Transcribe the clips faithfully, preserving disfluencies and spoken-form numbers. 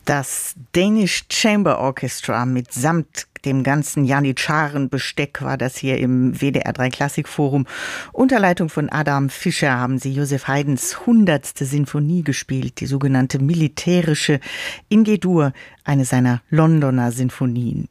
Das Danish Chamber Orchestra mitsamt dem ganzen Janitscharen-Besteck war das hier im W D R drei Klassikforum. Unter Leitung von Adam Fischer haben sie Joseph Haydns hundertste Sinfonie gespielt, die sogenannte militärische in G-Dur, eine seiner Londoner Sinfonien.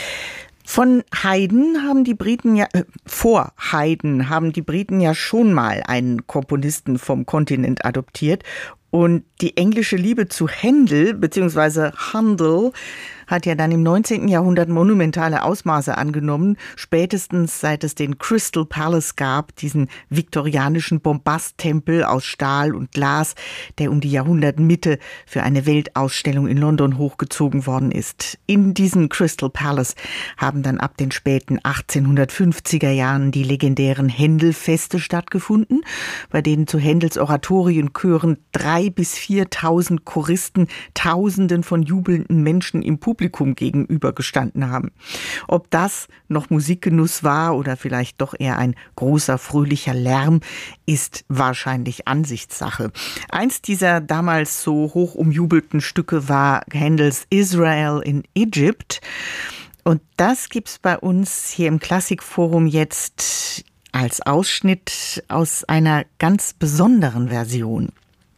Von Haydn haben die Briten ja, äh, vor Haydn haben die Briten ja schon mal einen Komponisten vom Kontinent adoptiert. Und die englische Liebe zu Händel bzw. Handel hat ja dann im neunzehnten Jahrhundert monumentale Ausmaße angenommen, spätestens seit es den Crystal Palace gab, diesen viktorianischen Bombasttempel aus Stahl und Glas, der um die Jahrhundertmitte für eine Weltausstellung in London hochgezogen worden ist. In diesem Crystal Palace haben dann ab den späten achtzehnhundertfünfziger Jahren die legendären Händel-Feste stattgefunden, bei denen zu Händels Oratorienchören drei bis viertausend Choristen Tausenden von jubelnden Menschen im Publikum gegenübergestanden haben. Ob das noch Musikgenuss war oder vielleicht doch eher ein großer, fröhlicher Lärm, ist wahrscheinlich Ansichtssache. Eins dieser damals so hoch umjubelten Stücke war Händels Israel in Egypt. Und das gibt's bei uns hier im Klassikforum jetzt als Ausschnitt aus einer ganz besonderen Version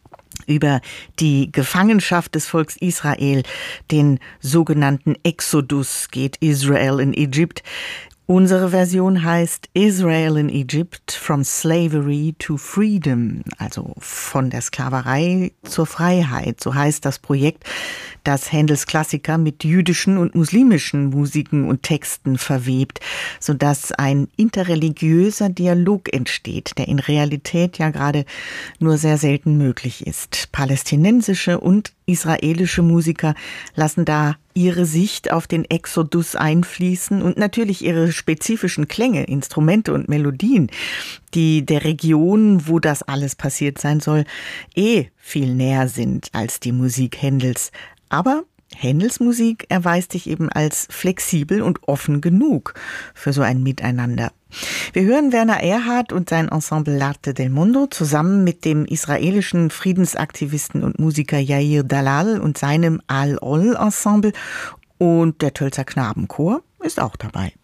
über die Gefangenschaft des Volks Israel, den sogenannten Exodus, geht Israel in Egypt. Unsere Version heißt Israel in Egypt from Slavery to Freedom, also von der Sklaverei zur Freiheit. So heißt das Projekt, das Händels Klassiker mit jüdischen und muslimischen Musiken und Texten verwebt, sodass ein interreligiöser Dialog entsteht, der in Realität ja gerade nur sehr selten möglich ist. Palästinensische und israelische Musiker lassen da ihre Sicht auf den Exodus einfließen und natürlich ihre spezifischen Klänge, Instrumente und Melodien, die der Region, wo das alles passiert sein soll, eh viel näher sind als die Musik Händels. Aber Händels Musik erweist sich eben als flexibel und offen genug für so ein Miteinander. Wir hören Werner Erhard und sein Ensemble L'Arte del Mondo zusammen mit dem israelischen Friedensaktivisten und Musiker Yair Dalal und seinem Al-Ol Ensemble, und der Tölzer Knabenchor ist auch dabei.